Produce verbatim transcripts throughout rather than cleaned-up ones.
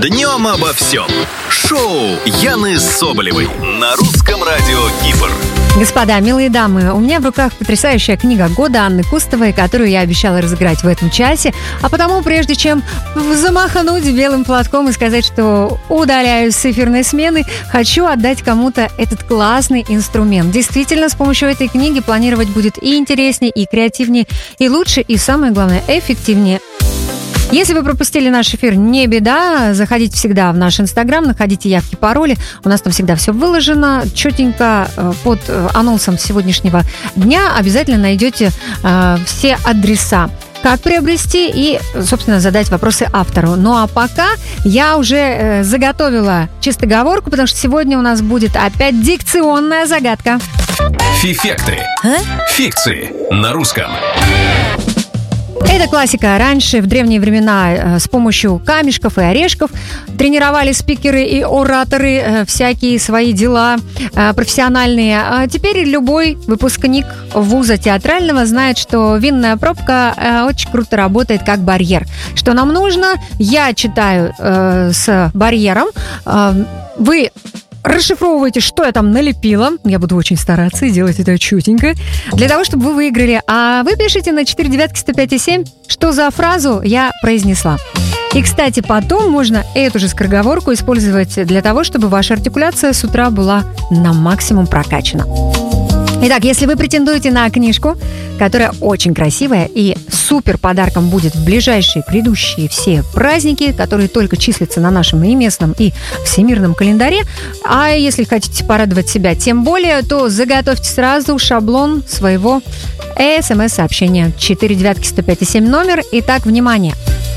Днем обо всем. Шоу Яны Соболевой на русском радио Кипр. Господа, милые дамы, у меня в руках потрясающая книга года Анны Кустовой, которую я обещала разыграть в этом часе. А потому, прежде чем замахнуть белым платком и сказать, что удаляюсь с эфирной смены, хочу отдать кому-то этот классный инструмент. Действительно, с помощью этой книги планировать будет и интереснее, и креативнее, и лучше, и самое главное, эффективнее. Если вы пропустили наш эфир, не беда, заходите всегда в наш инстаграм, находите явки, пароли, у нас там всегда все выложено, четенько под анонсом сегодняшнего дня обязательно найдете э, все адреса. Как приобрести и, собственно, задать вопросы автору. Ну а пока я уже э, заготовила чистоговорку, потому что сегодня у нас будет опять дикционная загадка. Фифекты. А? Фикции на русском. Это классика. Раньше, в древние времена, с помощью камешков и орешков тренировали спикеры и ораторы всякие свои дела профессиональные. А теперь любой выпускник вуза театрального знает, что винная пробка очень круто работает как барьер. Что нам нужно? Я читаю э, с барьером. Э, вы... расшифровывайте, что я там налепила. Я буду очень стараться и делать это чутенько. Для того, чтобы вы выиграли. А вы пишите на четыре девятки сто пять и семь, что за фразу я произнесла. И, кстати, потом можно эту же скороговорку использовать для того, чтобы ваша артикуляция с утра была на максимум прокачана. Итак, если вы претендуете на книжку, которая очень красивая и супер подарком будет в ближайшие грядущие все праздники, которые только числятся на нашем и местном, и всемирном календаре, а если хотите порадовать себя тем более, то заготовьте сразу шаблон своего смс-сообщения. четыре девятки сто пять и семь номер. Итак, внимание.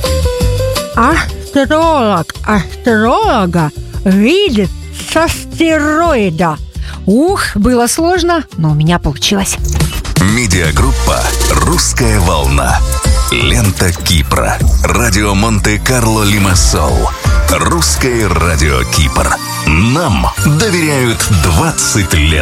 Астролог астролога видит с астероида. Ух, было сложно, но у меня получилось. Медиагруппа «Русская волна». Лента Кипра. Радио Монте-Карло Лимассол. Русское радио Кипр. Нам доверяют двадцать лет.